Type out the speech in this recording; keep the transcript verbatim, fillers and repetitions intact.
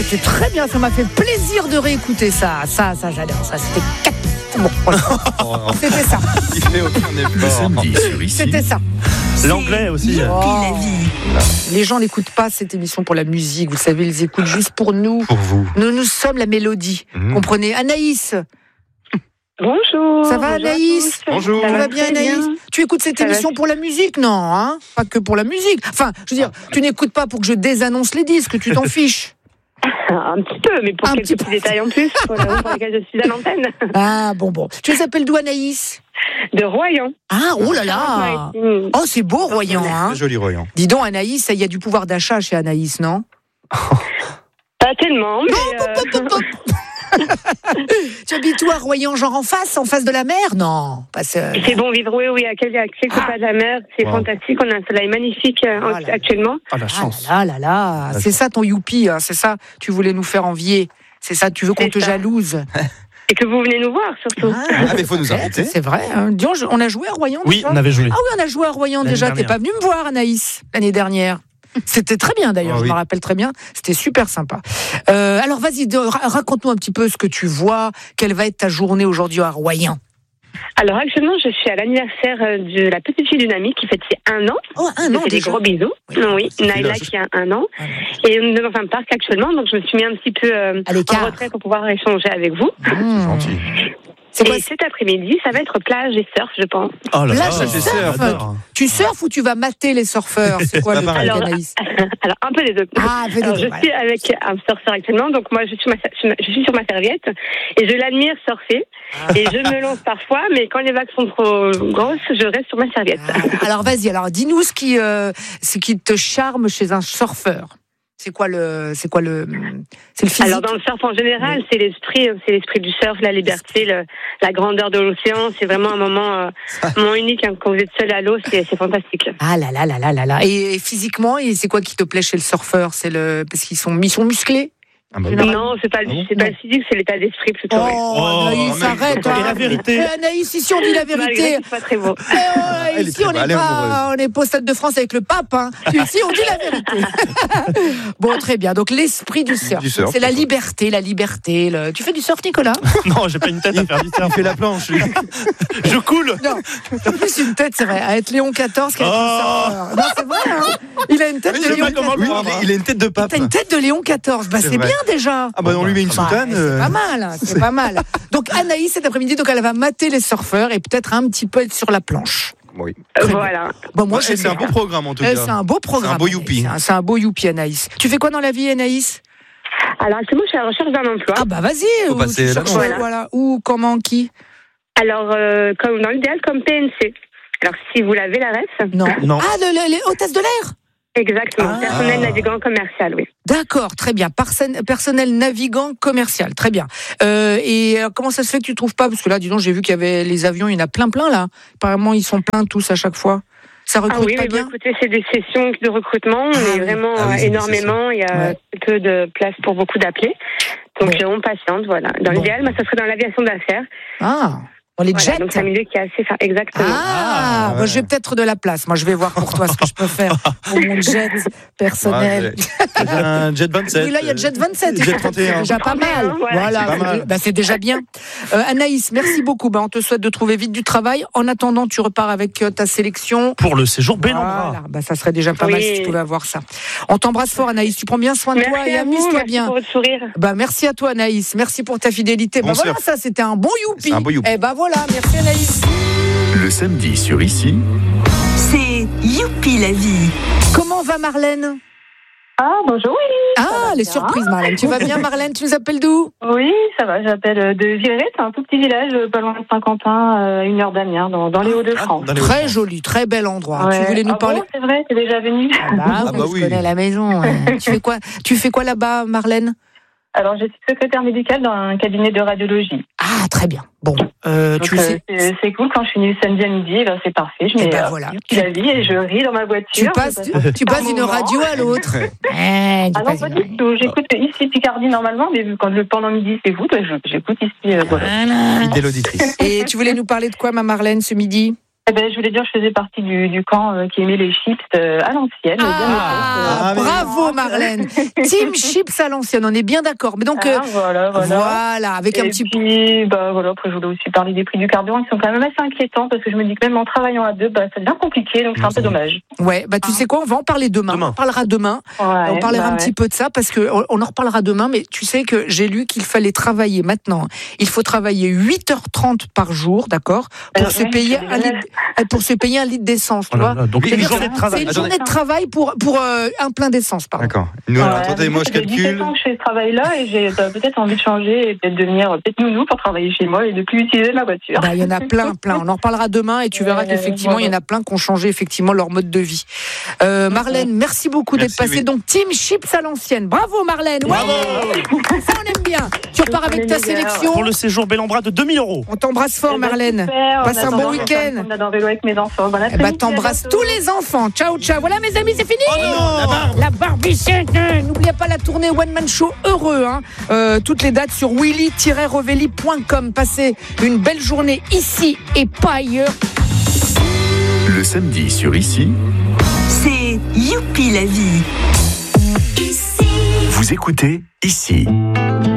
C'était très bien, ça m'a fait plaisir de réécouter ça. Ça, ça, j'adore. Ça, c'était quatre. Bon, voilà. C'était ça. Il fait aucun effort. Le samedi sur ici. C'était ça. L'anglais aussi. Oh. Les gens n'écoutent pas cette émission pour la musique. Vous savez, ils écoutent juste pour nous. Pour vous. Nous, nous sommes la mélodie. Mmh. Comprenez. Anaïs. Bonjour. Ça va, bonjour Anaïs? Bonjour. Ça Ça va va bien, très Anaïs? bien. Tu écoutes cette Ça va. émission pour la musique? Non, hein? Pas que pour la musique. Enfin, je veux dire, tu n'écoutes pas pour que je désannonce les disques, tu t'en fiches. Un petit peu, mais pour Un quelques petit petits peu. détails en plus, pour la raison pour laquelle je suis à l'antenne. Ah, bon, bon. Tu s'appelles d'où, Anaïs? De Royan. Ah, oh là là! Oh, c'est beau, Royan, hein? Très joli Royan. Dis donc, Anaïs, il y a du pouvoir d'achat chez Anaïs, non? Pas tellement, mais euh, Hop, hop, hop. Tu habites où à Royan, genre en face, en face de la mer? Non, pas ça. c'est bon vivre, oui, oui, à quelques, à quelques Ah. pas de la mer. C'est Wow. fantastique, on a un soleil magnifique euh, Ah là là. actuellement. Ah la Ah chance. là là là là, c'est ça ton youpi, hein, c'est ça, tu voulais nous faire envier, c'est ça, tu veux qu'on C'est te ça. jalouse. Et que vous venez nous voir, surtout. Ah, mais faut nous peut-être, inviter. C'est vrai, hein. Dis donc, je- on a joué à Royan Oui, déjà on avait joué. Ah oui, on a joué à Royan L'année déjà, t'es dernière. pas venu me voir, Anaïs, l'année dernière. C'était très bien d'ailleurs, Ah je oui. me rappelle très bien, c'était super sympa. Euh, alors vas-y, de- ra- raconte-nous un petit peu ce que tu vois, quelle va être ta journée aujourd'hui à Royan. Alors actuellement, je suis à l'anniversaire euh, de la petite fille d'une amie qui fête ses un an. Oh, un Je an fais des déjà. gros bisous. Oui. Oui, C'est Naïla l'âge. qui a un an. Ah, Et on est dans un parc actuellement, donc je me suis mis un petit peu euh, À l'écart. en retrait pour pouvoir échanger avec vous. Mmh. Gentil. C'est quoi Et cet après-midi, ça va être plage et surf, je pense. Oh là Là, là, je j'ai surfe. j'adore. Tu surfes ou tu vas mater les surfeurs? C'est quoi Pas le pareil. truc, Alors, Anaïs? Alors, un peu des deux. Ah, fais des Alors, deux, je voilà. suis avec un surfeur actuellement, donc moi, je suis, ma- je suis sur ma serviette et je l'admire surfer. Ah. Et je me lance parfois, mais quand les vagues sont trop grosses, je reste sur ma serviette. Ah, alors vas-y, alors dis-nous ce qui, euh, ce qui te charme chez un surfeur. C'est quoi le, c'est quoi le, c'est le physique. Alors, dans le surf en général, c'est l'esprit, c'est l'esprit du surf, la liberté, le, la grandeur de l'océan. C'est vraiment un moment, euh, un moment unique, hein. Quand vous êtes seul à l'eau, c'est, c'est fantastique. Ah là là là là là là. Et, et physiquement, et c'est quoi qui te plaît chez le surfeur? C'est le, parce qu'ils sont, ils sont musclés. Ah bah oui. Non, c'est pas, le- Ah bon c'est pas le physique, c'est l'état d'esprit plutôt. oui. Oh, Anaïs, mais- arrête. Et hein. la vérité. Eh, Anaïs, ici on dit la Malgré vérité. que c'est pas très beau. Eh, oh, Elle est ici très on bonne, elle n'est est pas, on n'est pas au Stade de France avec le pape. Hein. Ici on dit la vérité. Bon, très bien. Donc l'esprit du surf, Du surf, c'est la c'est ça. liberté, la liberté. Le... Tu fais du surf, Nicolas? Non, j'ai pas une tête à faire du Il surf. fait la planche. lui. Je coule. Non, en plus une tête, c'est vrai, à être Léon quatorze qui a été Oh. surfeur. Non, c'est vrai, hein. Il a une tête Oui, de je sais Léon pas comment quatorze. lui, il, est- il a une tête de pape. T'as une tête de Léon quatorze, bah C'est c'est vrai. bien déjà. Ah bah on lui met une Bah, soutane. c'est euh, pas mal, hein, c'est pas mal. Donc Anaïs cet après-midi, donc elle va mater les surfeurs et peut-être un petit peu être sur la planche. Oui. Euh, Voilà. Bon, moi Ouais, j'aime c'est un bien. beau programme en tout Eh, cas. c'est un beau programme. C'est un beau Anaïs. youpi. C'est un- C'est un beau youpi, Anaïs. Tu fais quoi dans la vie, Anaïs? Alors, actuellement, je suis à la recherche d'un emploi. Ah bah vas-y. Faut où passer tu l'annonce. cherches, Voilà. voilà. Où, comment, qui? Alors, euh, comme dans l'idéal, comme P N C. Alors, si vous l'avez, la ref. Non. Non. Ah, le- le- les hôtesses de l'air. Exactement. Ah. Personnel navigant commercial, oui. D'accord, très bien. Parsen- personnel navigant commercial, très bien. Euh, et euh, comment ça se fait que tu trouves pas? Parce que là, dis donc, j'ai vu qu'il y avait les avions, il y en a plein, plein là. Apparemment, ils sont pleins tous à chaque fois. Ça recrute Ah oui, pas mais bon, bien. écoutez, c'est des sessions de recrutement. On Ah est oui. vraiment Ah oui, euh, c'est des énormément. Il y a Ouais. peu de place pour beaucoup d'appelés. Donc, Bon. euh, on patiente, voilà. Dans Bon. l'idéal, moi, ça serait dans l'aviation d'affaires. Ah, on les Voilà, jette. donc, c'est un milieu qui est assez... fa- Exactement. Ah, Ah, moi, je vais peut-être de la place. Moi, je vais voir pour toi ce que je peux faire pour mon jet personnel. Ouais, J'ai un jet vingt-sept. Oui, là, il y a Jet vingt-sept. Jet trente et un. C'est déjà pas mal. Voilà. Voilà, C'est pas c'est- mal. bah, c'est déjà bien. Euh, Anaïs, merci beaucoup. Bah, on te souhaite de trouver vite du travail. En attendant, tu repars avec euh, ta sélection. Pour le séjour Bellambra. Voilà, bah, ça serait déjà pas Oui. mal si tu pouvais avoir ça. On t'embrasse fort, Anaïs. Tu prends bien soin de toi Merci et à vous, amuse-toi merci bien. pour votre sourire. Bah, merci à toi, Anaïs. Merci pour ta fidélité. Bon bah, voilà, surf. ça, c'était un bon youpi. C'est un beau youpi. Eh bah, voilà, merci, Anaïs. Le samedi sur ici. C'est Youpi la vie. Comment va Marlène? Ah, bonjour, oui. Ah, va les bien. surprises, Marlène. Tu vas bien, Marlène? Tu nous appelles d'où? Oui, ça va, j'appelle euh, de Viré, c'est un tout petit village, euh, pas loin de Saint-Quentin, euh, une heure d'Amiens, dans, dans les Hauts-de-France. Dans les Très Hauts-de-France. joli, très bel endroit. Ouais. Tu voulais nous Ah parler? bon, c'est vrai, t'es déjà venu. Ah bah, Ah oui, bah je oui. connais la maison. ouais. tu fais quoi? Tu fais quoi là-bas, Marlène? Alors, je suis secrétaire médicale dans un cabinet de radiologie. Ah, très bien. Bon, euh, Donc, tu euh, sais. c'est, c'est cool, quand je suis venue samedi à midi, eh ben, c'est parfait. Je Eh mets ben euh, voilà. Youpi la vie et je ris dans ma voiture. Tu Je passes, passe tu un passes d'une moment. radio à l'autre. Eh, tu Ah non, passes pas d'une du radio. tout. J'écoute ici Picardie normalement, mais vu quand le pendant midi c'est vous, ben, je- j'écoute ici. euh, voilà. Voilà. Fidèle auditrice. Et tu voulais nous parler de quoi, ma Marlène, ce midi? Eh ben, je voulais dire, je faisais partie du, du camp euh, qui aimait les chips euh, à l'ancienne. Ah, bien Ah, mais- bravo Marlène. Team Chips à l'ancienne, on est bien d'accord. Mais donc, Ah, euh, voilà, voilà. voilà, avec Et un petit puis, bah voilà, après je voulais aussi parler des prix du carburant qui sont quand même assez inquiétants parce que je me dis que même en travaillant à deux, bah ça devient compliqué, donc c'est un peu dommage. Ouais, bah tu sais quoi, on va en parler demain. Demain. On parlera demain. Ouais, on parlera bah un petit peu de ça parce que on, on en reparlera demain. Mais tu sais que j'ai lu qu'il fallait travailler maintenant. Il faut travailler huit heures trente par jour, d'accord, pour Euh, se ouais, payer c'est un des litre, pour se payer un litre d'essence, tu Oh là vois. là, donc Oui, une mais journée de C'est travail. une Attendez. journée de travail pour pour euh, un plein d'essence, pardon. D'accord. Nous, Ouais, attendez, moi, je ça fait dix-sept calcule. ans que je fais ce travail-là et j'ai euh, peut-être envie de changer et peut-être devenir euh, peut-être nounou pour travailler chez moi et de plus utiliser ma voiture. Bah, il y en a plein, plein. On en reparlera demain et tu verras Ouais, qu'effectivement, il y en a plein qui ont changé effectivement leur mode de vie. Euh, Marlène, merci beaucoup d'être Merci, passée. oui. Donc, Team Chips à l'ancienne. Bravo, Marlène. Ouais, ça, on aime bien. Tu repars avec ta Les meilleurs. sélection. Pour le séjour Bellambra de deux mille euros. On t'embrasse fort, Eh ben, Marlène. super, Passe en un bon attendant, week-end. je vais en vélo avec mes enfants. Bon Eh après-midi, bah, à t'embrasses bientôt. tous les enfants. Ciao, ciao. Voilà, mes amis, c'est fini. Oh non, la barbe. La barbichette. hein. N'oubliez pas la tournée One Man Show heureux. Hein. Euh, toutes les dates sur willy tiret revelli point com. Passez une belle journée ici et pas ailleurs. Le samedi sur Ici, C'est Youpi la vie. vous écoutez Ici.